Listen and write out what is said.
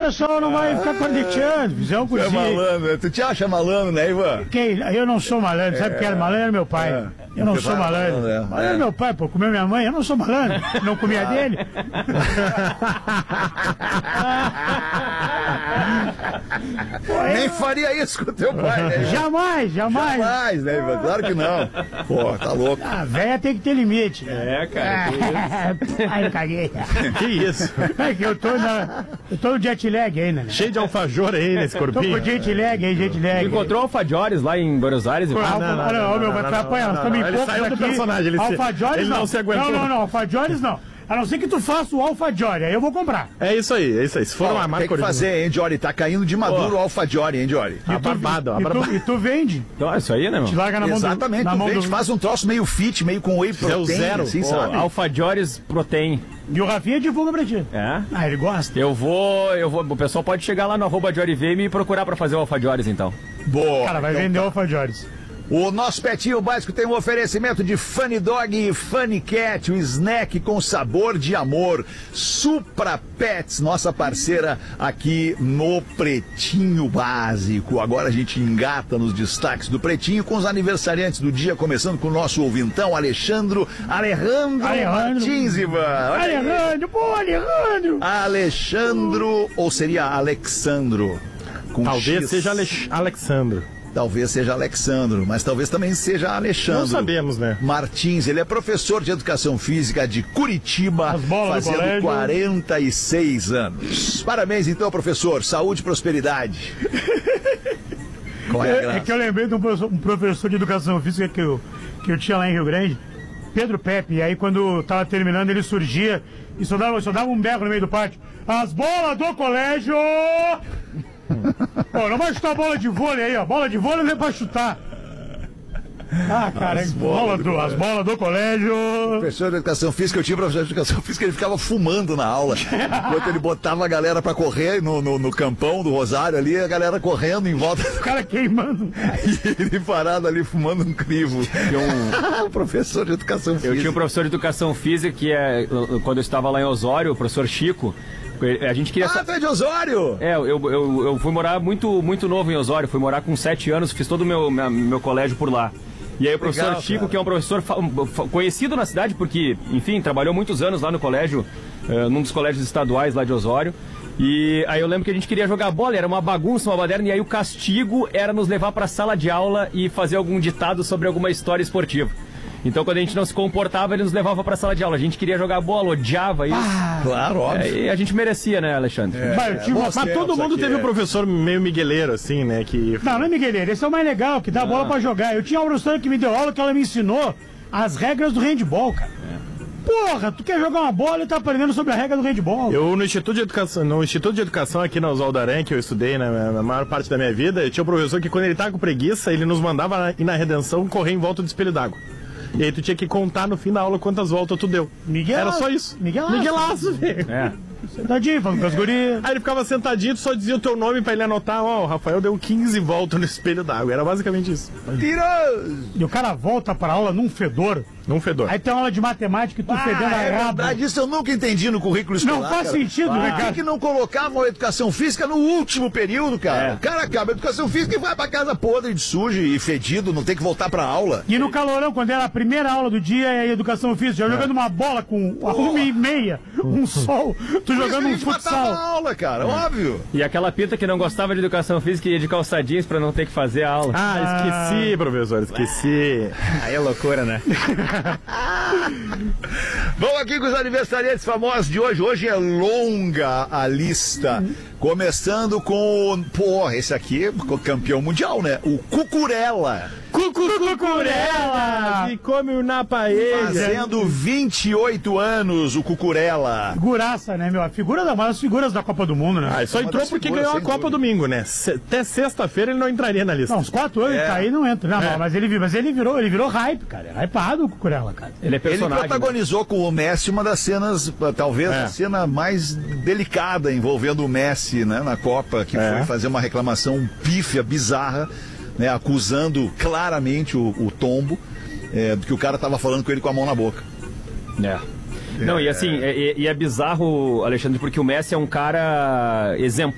pessoal não vai ficar corneteando, fizer um cursinho. Tu é malandro, tu te acha malandro, né, Ivan? Eu não sou malandro, sabe porque era malandro era meu pai. Eu não sou malandro. Malandro é meu pai, pô, comeu minha mãe, eu não sou malandro. Não comia dele. Pô, nem faria isso com o teu pai, né? Jamais. Jamais, né, Ivan? Claro que não. Pô, tá louco. A véia tem que ter limite. Cara. Ai, eu caguei. Que isso? É que eu tô no jet lag ainda, né? Cheio de alfajor aí nesse corpinho. Tô com jet lag. Encontrou alfajores lá em Buenos Aires? Não, vai atrapalhar. Nós estamos em ele poucos saiu do aqui. personagem. Alfajores ele não se aguentou. Não, alfajores não. A não ser que tu faça o alfajore, aí eu vou comprar. É isso aí. Se for uma marca tem que fazer, hein, Jory? Tá caindo de maduro o alfajore, hein, Jory? E tu vende. Então, isso aí, né, Te mano? larga na mão Exatamente, na tu mão vende, faz um troço meio fit, meio com whey protein, zero. assim, sabe? Alfajores Protein. E o Rafinha divulga pra ti. É? Ah, ele gosta. Eu vou. O pessoal pode chegar lá no @JoryV e me procurar pra fazer o alfajores, então. Boa. Cara, vai vender alfajores. O nosso Pretinho Básico tem um oferecimento de Funny Dog e Funny Cat, um snack com sabor de amor. Supra Pets, nossa parceira aqui no Pretinho Básico. Agora a gente engata nos destaques do Pretinho com os aniversariantes do dia, começando com o nosso ouvintão, Alejandro Martins, Ivan. Alejandro. Alexandro, ou seria Alexandro? Com Talvez X. seja Alexandro. Talvez seja Alexandro, mas talvez também seja Alexandre. Não sabemos, né? Martins, ele é professor de Educação Física de Curitiba, fazendo 46 anos. Parabéns então, professor. Saúde e prosperidade. Qual é a graça? É que eu lembrei de um professor de Educação Física que eu tinha lá em Rio Grande, Pedro Pepe, e aí quando tava terminando ele surgia e só dava um berro no meio do pátio. As bolas do colégio! Pô, não vai chutar a bola de vôlei aí, ó. Bola de vôlei não é pra chutar. Ah, cara, as bolas do colégio. Professor de Educação Física, eu tinha professor de Educação Física, ele ficava fumando na aula. Enquanto ele botava a galera pra correr no campão do Rosário ali, a galera correndo em volta. O cara queimando. E ele parado ali fumando um crivo. O professor de Educação Física. Eu tinha um professor de Educação Física que quando eu estava lá em Osório, o professor Chico. A gente queria. Tu é de Osório? Eu fui morar muito novo em Osório, fui morar com 7 anos, fiz todo o meu colégio por lá. E aí o professor Legal, Chico, cara. que é um professor conhecido na cidade, porque, enfim, trabalhou muitos anos lá no colégio, num dos colégios estaduais lá de Osório. E aí eu lembro que a gente queria jogar bola, era uma bagunça, uma baderna, e aí o castigo era nos levar pra sala de aula e fazer algum ditado sobre alguma história esportiva. Então, quando a gente não se comportava, ele nos levava pra sala de aula. A gente queria jogar bola, odiava isso. Claro, óbvio. E a gente merecia, né, Alexandre? Mas todo mundo teve um professor meio migueleiro, assim, né? Não é migueleiro. Esse é o mais legal, que dá bola pra jogar. Eu tinha uma professora que me deu aula, que ela me ensinou as regras do handball, cara. Porra, tu quer jogar uma bola e tá aprendendo sobre a regra do handball. Eu, no Instituto de Educação aqui na Oswaldo Aranha, que eu estudei na maior parte da minha vida, eu tinha um professor que, quando ele tava com preguiça, ele nos mandava ir na Redenção correr em volta do espelho d'água. E aí tu tinha que contar no fim da aula quantas voltas tu deu. Era só isso. Miguelaço, velho. Sentadinho, falando com as gurias. Aí ele ficava sentadinho, tu só dizia o teu nome pra ele anotar. O Rafael deu 15 voltas no espelho d'água. Era basicamente isso. E o cara volta pra aula num fedor. Num fedor. Aí tem uma aula de matemática e tu fedendo a É rabo. verdade, isso eu nunca entendi no currículo escolar. Não faz cara. sentido, né, Por cara? que não colocavam a Educação Física no último período, cara? O cara acaba a Educação Física e vai pra casa podre de sujo e fedido, não tem que voltar pra aula. E no calorão, quando era a primeira aula do dia, é Educação Física, já jogando uma bola com 1h30, um sol, tu jogando um futsal. A aula, cara, óbvio. E aquela pinta que não gostava de Educação Física e ia de calçadinhos pra não ter que fazer a aula. Esqueci, professor, esqueci. Aí é loucura, né? Vamos aqui com os aniversariantes famosos de hoje. Hoje é longa a lista. Começando com esse aqui é campeão mundial, né? O Cucurella. Cucurella! E come na paella. Fazendo 28 anos, o Cucurella. Figuraça, né, meu? A figura uma das figuras da Copa do Mundo, né? Só entrou porque ganhou a Copa domingo, né? Até sexta-feira ele não entraria na lista. Não, uns 4 anos tá aí não entra. Não, mas ele virou hype, cara. É hypado o Cucurella, cara. Ele é personagem. Ele protagonizou com o Messi uma das cenas, talvez a cena mais delicada envolvendo o Messi, né, na Copa, que foi fazer uma reclamação pífia, bizarra, né, acusando claramente o tombo, que o cara tava falando com ele com a mão na boca. Não, e assim, é bizarro, Alexandre, porque o Messi é um cara exemplar.